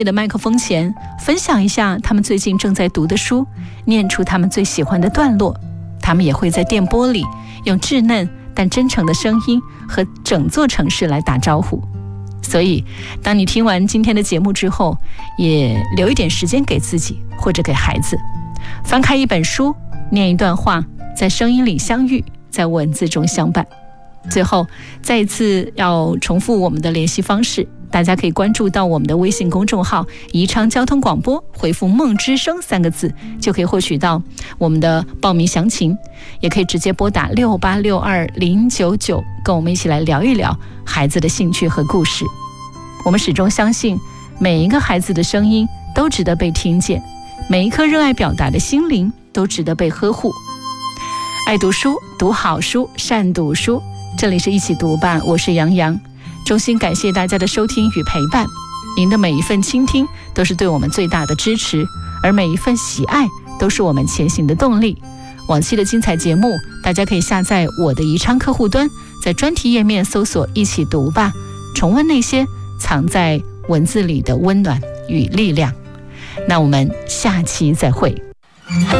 的麦克风前分享一下他们最近正在读的书，念出他们最喜欢的段落。他们也会在电波里用稚嫩但真诚的声音和整座城市来打招呼。所以当你听完今天的节目之后，也留一点时间给自己或者给孩子，翻开一本书，念一段话，在声音里相遇，在文字中相伴。最后再一次要重复我们的联系方式，大家可以关注到我们的微信公众号宜昌交通广播，回复梦之声3个字就可以获取到我们的报名详情，也可以直接拨打6862-099跟我们一起来聊一聊孩子的兴趣和故事。我们始终相信每一个孩子的声音都值得被听见，每一颗热爱表达的心灵都值得被呵护。爱读书，读好书，善读书，这里是一起读吧，我是杨洋。衷心感谢大家的收听与陪伴，您的每一份倾听都是对我们最大的支持，而每一份喜爱都是我们前行的动力。往期的精彩节目大家可以下载我的宜昌客户端，在专题页面搜索一起读吧，重温那些藏在文字里的温暖与力量。那我们下期再会。